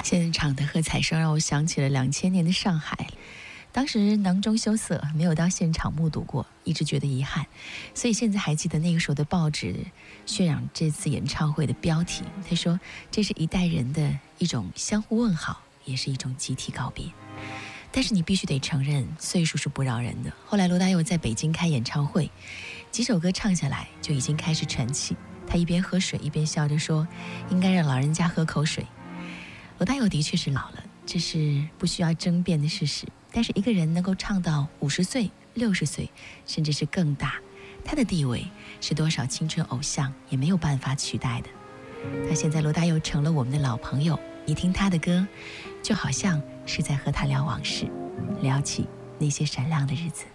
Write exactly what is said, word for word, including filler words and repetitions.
现场的喝彩声让我想起了两千年的上海，当时囊中羞涩，没有到现场目睹过，一直觉得遗憾，所以现在还记得那个时候的报纸渲染这次演唱会的标题，他说这是一代人的一种相互问好，也是一种集体告别。但是你必须得承认，岁数是不饶人的。后来罗大佑在北京开演唱会，几首歌唱下来就已经开始喘气，他一边喝水一边笑着说，应该让老人家喝口水。罗大佑的确是老了，这是不需要争辩的事实，但是一个人能够唱到五十岁、六十岁，甚至是更大，他的地位是多少青春偶像也没有办法取代的。他现在罗大佑成了我们的老朋友，你听他的歌就好像是在和他聊往事，聊起那些闪亮的日子。